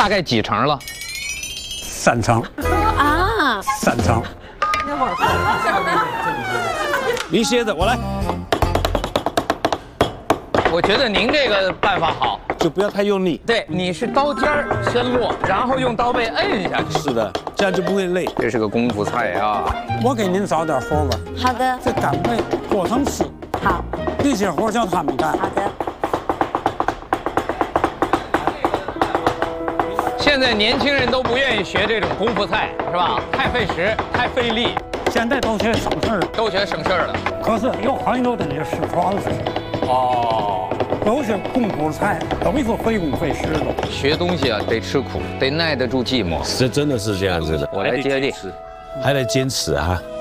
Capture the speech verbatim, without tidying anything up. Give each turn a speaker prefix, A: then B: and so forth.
A: 大概几成了？
B: 三成
C: 啊，
B: 三成。
C: 那会儿
D: 您歇着，我来。
A: 我觉得您这个办法好，
D: 就不要太用力。
A: 对，你是刀尖儿先落，然后用刀背摁下去。
D: 是的，这样就不会累。
A: 这是个功夫菜啊！
B: 我给您找点活吧。
C: 好的，
B: 这干贝做成丝，
C: 好，
B: 这些活叫他们干。
C: 好的。
A: 现在年轻人都不愿意学这种功夫菜，是吧？太费时，太费力，
B: 现在都学省事儿，
A: 都学省事儿了。
B: 可是有很多东西失传了。
A: 哦，
B: 有些功夫菜都是费工费时的。
A: 学东西啊，得吃苦，得耐得住寂寞。
D: 这真的是这样子的，
A: 我来接力，
D: 还得坚持啊。